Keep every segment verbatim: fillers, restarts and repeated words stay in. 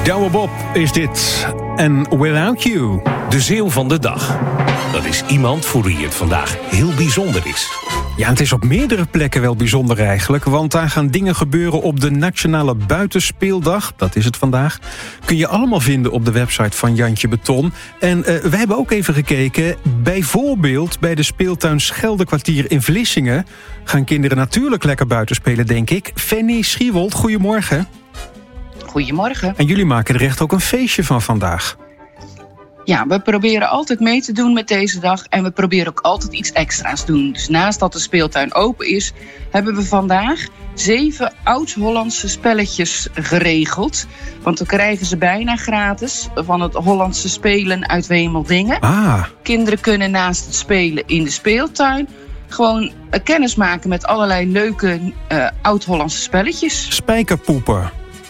Douwe Bob is dit. En Without You. De Zeeuw van de dag. Dat is iemand voor wie het vandaag heel bijzonder is. Ja, het is op meerdere plekken wel bijzonder eigenlijk. Want daar gaan dingen gebeuren op de Nationale Buitenspeeldag. Dat is het vandaag. Kun je allemaal vinden op de website van Jantje Beton. En uh, wij hebben ook even gekeken. Bijvoorbeeld bij de speeltuin Scheldekwartier in Vlissingen gaan kinderen natuurlijk lekker buiten spelen, denk ik. Fanny Schiewold, goedemorgen. Goedemorgen. En jullie maken er echt ook een feestje van vandaag. Ja, we proberen altijd mee te doen met deze dag. En we proberen ook altijd iets extra's te doen. Dus naast dat de speeltuin open is, hebben we vandaag zeven oud-Hollandse spelletjes geregeld. Want we krijgen ze bijna gratis van het Hollandse Spelen uit Wemeldingen. Ah. Kinderen kunnen naast het spelen in de speeltuin gewoon kennis maken met allerlei leuke uh, oud-Hollandse spelletjes. Spijkerpoepen.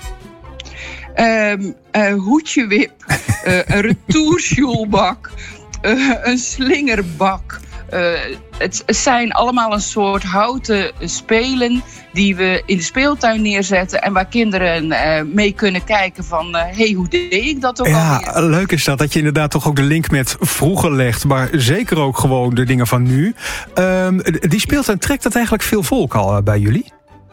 Um, uh, hoedjewip, uh, een retoursjoelbak, uh, een slingerbak. Uh, het, het zijn allemaal een soort houten spelen die we in de speeltuin neerzetten en waar kinderen uh, mee kunnen kijken van, hé, uh, hey, hoe deed ik dat ook ja, alweer? Ja, leuk is dat, dat je inderdaad toch ook de link met vroeger legt, maar zeker ook gewoon de dingen van nu. Um, die speeltuin, trekt dat eigenlijk veel volk al uh, bij jullie?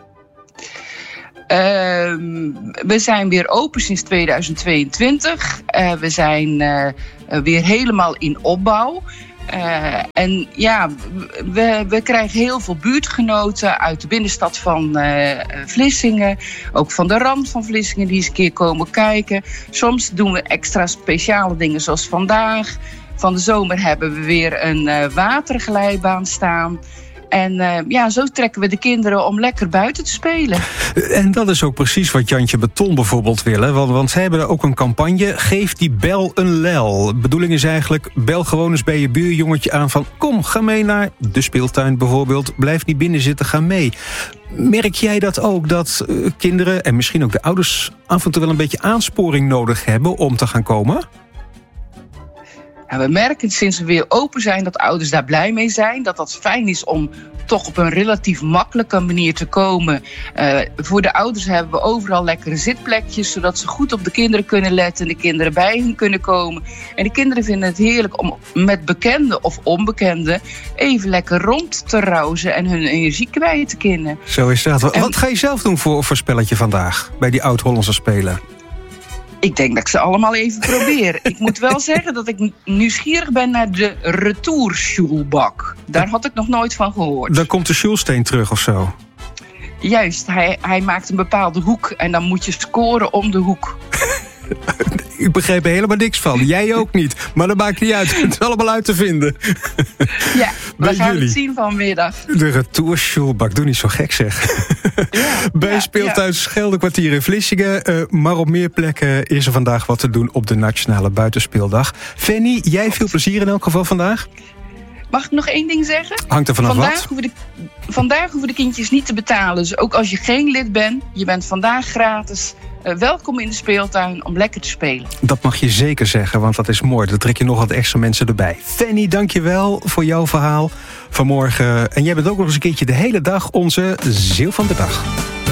Uh, we zijn weer open sinds tweeduizend tweeëntwintig. Uh, we zijn uh, weer helemaal in opbouw. Uh, en ja, we, we krijgen heel veel buurtgenoten uit de binnenstad van uh, Vlissingen. Ook van de rand van Vlissingen die eens een keer komen kijken. Soms doen we extra speciale dingen zoals vandaag. Van de zomer hebben we weer een uh, waterglijbaan staan. En uh, ja, zo trekken we de kinderen om lekker buiten te spelen. En dat is ook precies wat Jantje Beton bijvoorbeeld wil. Hè? Want, want zij hebben ook een campagne. Geef die bel een lel. De bedoeling is eigenlijk, bel gewoon eens bij je buurjongetje aan van, kom, ga mee naar de speeltuin bijvoorbeeld. Blijf niet binnen zitten, ga mee. Merk jij dat ook, dat uh, kinderen en misschien ook de ouders af en toe wel een beetje aansporing nodig hebben om te gaan komen? En we merken sinds we weer open zijn dat ouders daar blij mee zijn. Dat dat fijn is om toch op een relatief makkelijke manier te komen. Uh, voor de ouders hebben we overal lekkere zitplekjes, zodat ze goed op de kinderen kunnen letten en de kinderen bij hen kunnen komen. En de kinderen vinden het heerlijk om met bekenden of onbekenden even lekker rond te rousen en hun energie kwijt te kunnen. Zo is dat. Wat, en, wat ga je zelf doen voor, voor spelletje vandaag bij die oud-Hollandse Spelen? Ik denk dat ik ze allemaal even probeer. Ik moet wel zeggen dat ik nieuwsgierig ben naar de retoursjoelbak. Daar had ik nog nooit van gehoord. Dan komt de sjoelsteen terug of zo? Juist, hij, hij maakt een bepaalde hoek en dan moet je scoren om de hoek. Ik begreep er helemaal niks van. Jij ook niet. Maar dat maakt niet uit. Het is allemaal uit te vinden. Ja, we bij gaan jullie. Het zien vanmiddag. De retoursjoelbak. Doe niet zo gek, zeg. Ja, bij ja, speeltuin ja. Scheldekwartier in Vlissingen. Uh, maar op meer plekken is er vandaag wat te doen op de Nationale Buitenspeeldag. Fanny, jij veel plezier in elk geval vandaag. Mag ik nog één ding zeggen? Hangt er vanaf vandaag wat? Hoeven de, vandaag hoeven de kindjes niet te betalen. Dus ook als je geen lid bent, je bent vandaag gratis. Uh, welkom in de speeltuin om lekker te spelen. Dat mag je zeker zeggen, want dat is mooi. Dan trek je nog wat extra mensen erbij. Fanny, dank je wel voor jouw verhaal vanmorgen. En jij bent ook nog eens een keertje de hele dag onze Zeeuw van de dag.